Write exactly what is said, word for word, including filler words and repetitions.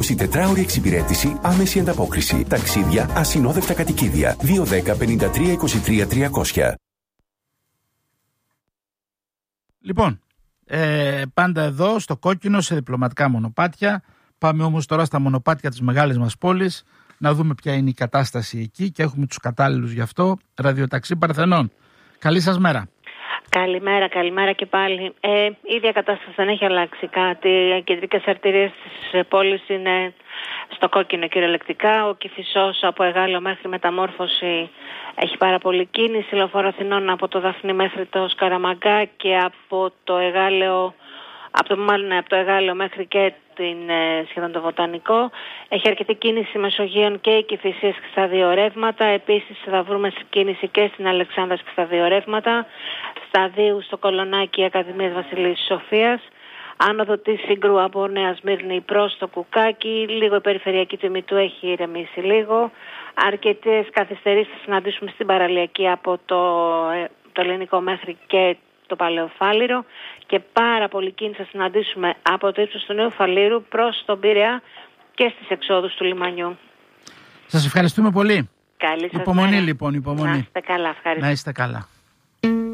εικοσιτετράωρη εξυπηρέτηση, άμεση ανταπόκριση. Ταξίδια, ασυνόδευτα κατοικίδια. δύο δέκα πενήντα τρία είκοσι τρία τριακόσια. Λοιπόν, ε, πάντα εδώ στο κόκκινο σε διπλωματικά μονοπάτια. Πάμε όμως τώρα στα μονοπάτια της μεγάλης μας πόλης να δούμε ποια είναι η κατάσταση εκεί και έχουμε τους κατάλληλους γι' αυτό. Ραδιοταξί Παρθενών. Καλή σας μέρα. Καλημέρα, καλημέρα και πάλι. Ε, η ίδια κατάσταση δεν έχει αλλάξει κάτι. Οι κεντρικές αρτηρίες της πόλης είναι στο κόκκινο κυριολεκτικά. Ο Κηφισός από Εγάλεο μέχρι Μεταμόρφωση έχει πάρα πολύ κίνηση. Λεωφόρο Αθηνών από το Δαφνί μέχρι το Σκαραμαγκά και από το Εγάλεο, από το, μάλλον, από το Εγάλεο μέχρι και την, σχεδόν το Βοτανικό. Έχει αρκετή κίνηση Μεσογείων και οι Κηφισίες και στα δύο ρεύματα. Επίσης θα βρούμε κίνηση και στην Αλεξάνδρας και στα δύο ρεύματα. Σταδίου στο Κολονάκι Ακαδημίας Βασιλής Σοφίας. Άνοδο της Σύγκρου από Νέα Σμύρνη προς το Κουκάκι. Λίγο η περιφερειακή του Μητού έχει ηρεμήσει λίγο. Αρκετές καθυστερήσεις θα συναντήσουμε στην παραλιακή από το, το Ελληνικό μέχρι και το Παλαιοφάλιρο. Και πάρα πολύ κίνηση θα συναντήσουμε από το ύψος του Νέου Φαλήρου προς τον Πειραιά και στις εξόδους του λιμανιού. Σας ευχαριστούμε πολύ. Καλή σας υπομονή μέρα. Λοιπόν, υπομονή. Να είστε καλά, ευχαριστώ. Να είστε καλά.